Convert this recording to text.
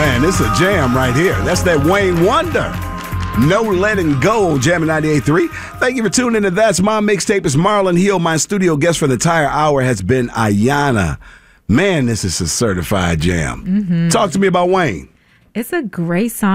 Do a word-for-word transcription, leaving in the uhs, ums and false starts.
Man, this is a jam right here. That's that Wayne Wonder. No Letting Go, Jamming ninety-eight point three. Thank you for tuning in to That's My Mixtape. It's Marlon Hill. My studio guest for the entire hour has been Ayana. Man, this is a certified jam. Mm-hmm. Talk to me about Wayne. It's a great song.